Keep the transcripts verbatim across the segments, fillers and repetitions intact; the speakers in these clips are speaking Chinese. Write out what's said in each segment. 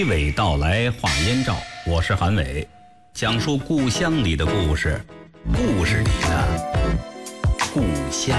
娓道来话燕赵，我是韩伟，讲述故乡里的故事，故事里的故乡。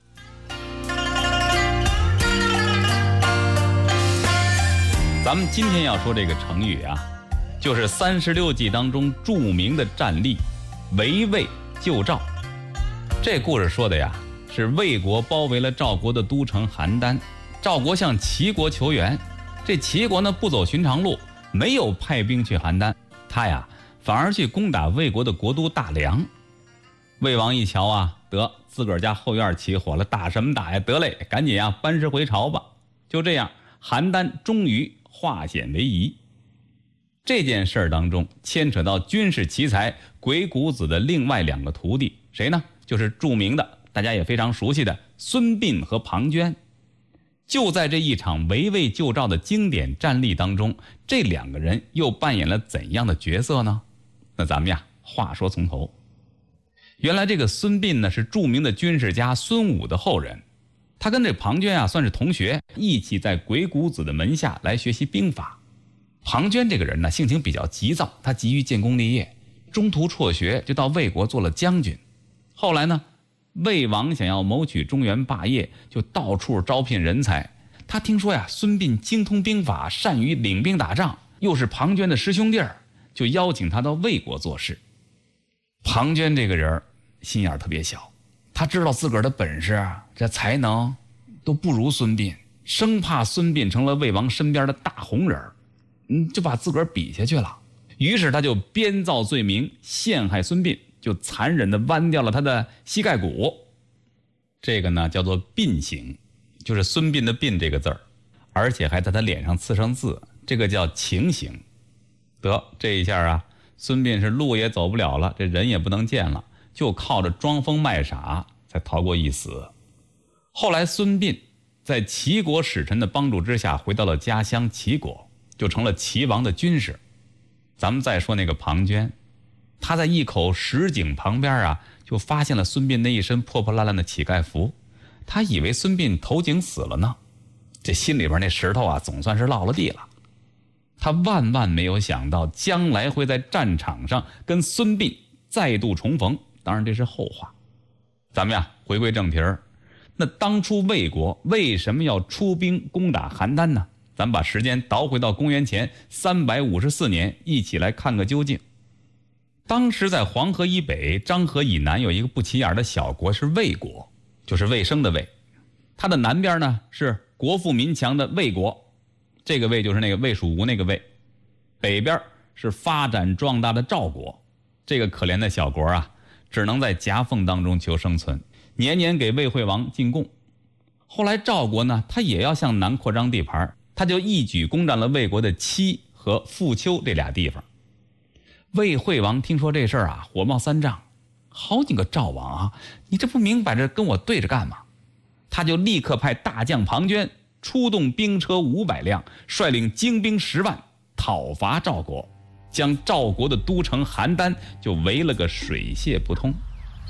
咱们今天要说这个成语啊，就是三十六计当中著名的战例围魏救赵。这故事说的呀，是魏国包围了赵国的都城邯郸，赵国向齐国求援，这齐国呢不走寻常路，没有派兵去邯郸，他呀反而去攻打魏国的国都大梁。魏王一瞧啊，得自个儿家后院起火了，打什么打呀？得嘞，赶紧啊班师回朝吧。就这样，邯郸终于化险为夷。这件事儿当中牵扯到军事奇才鬼谷子的另外两个徒弟，谁呢？就是著名的大家也非常熟悉的孙膑和庞涓。就在这一场围魏救赵的经典战例当中，这两个人又扮演了怎样的角色呢？那咱们呀话说从头。原来这个孙膑呢是著名的军事家孙武的后人，他跟这庞涓啊算是同学，一起在鬼谷子的门下来学习兵法。庞涓这个人呢性情比较急躁，他急于建功立业，中途辍学就到魏国做了将军。后来呢，魏王想要谋取中原霸业，就到处招聘人才。他听说呀，孙膑精通兵法，善于领兵打仗，又是庞涓的师兄弟儿，就邀请他到魏国做事。庞涓这个人心眼特别小，他知道自个儿的本事啊，这才能都不如孙膑，生怕孙膑成了魏王身边的大红人，嗯，就把自个儿比下去了。于是他就编造罪名陷害孙膑，就残忍地剜掉了他的膝盖骨。这个呢叫做膑刑，就是孙膑的膑这个字儿，而且还在他脸上刺上字，这个叫情刑。得这一下啊，孙膑是路也走不了了，这人也不能见了，就靠着装疯卖傻才逃过一死。后来孙膑在齐国使臣的帮助之下回到了家乡齐国，就成了齐王的军师。咱们再说那个庞涓，他在一口石井旁边啊，就发现了孙膑那一身破破烂烂的乞丐服，他以为孙膑投井死了呢，这心里边那石头啊总算是落了地了。他万万没有想到将来会在战场上跟孙膑再度重逢，当然这是后话。咱们呀回归正题儿，那当初魏国为什么要出兵攻打邯郸呢？咱们把时间倒回到公元前三百五十四年，一起来看个究竟。当时在黄河以北、漳河以南有一个不起眼的小国，是魏国，就是卫生的魏。它的南边呢是国富民强的魏国，这个魏就是那个魏蜀吴那个魏。北边是发展壮大的赵国，这个可怜的小国啊，只能在夹缝当中求生存，年年给魏惠王进贡。后来赵国呢，他也要向南扩张地盘，他就一举攻占了魏国的戚和富丘这俩地方。魏惠王听说这事儿啊，火冒三丈，好你个赵王啊，你这不明摆着跟我对着干吗？他就立刻派大将庞涓出动兵车五百辆，率领精兵十万讨伐赵国，将赵国的都城邯郸就围了个水泄不通。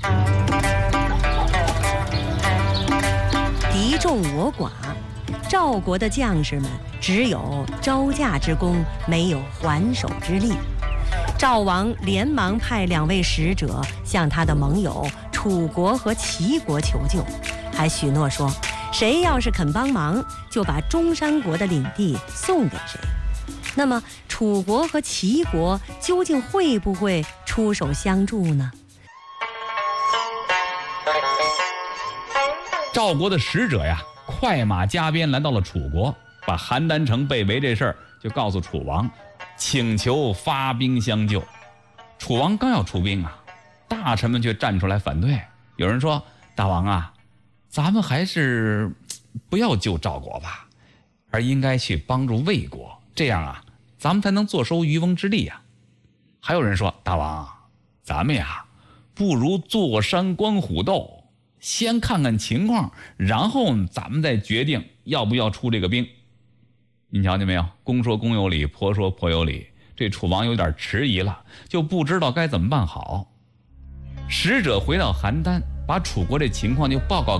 敌众我寡，赵国的将士们只有招架之功，没有还手之力。赵王连忙派两位使者向他的盟友楚国和齐国求救，还许诺说，谁要是肯帮忙，就把中山国的领地送给谁。那么楚国和齐国究竟会不会出手相助呢？ 赵国的使者呀，快马加鞭来到了楚国，把邯郸城被围这事儿就告诉楚王，请求发兵相救。楚王刚要出兵啊，大臣们却站出来反对。有人说，大王啊，咱们还是不要救赵国吧，而应该去帮助魏国，这样啊，咱们才能坐收渔翁之利啊。还有人说，大王，咱们呀，不如坐山观虎斗，先看看情况，然后咱们再决定要不要出这个兵。你瞧见没有？公说公有理，婆说婆有理。这楚王有点迟疑了，就不知道该怎么办好。使者回到邯郸，把楚国这情况就报告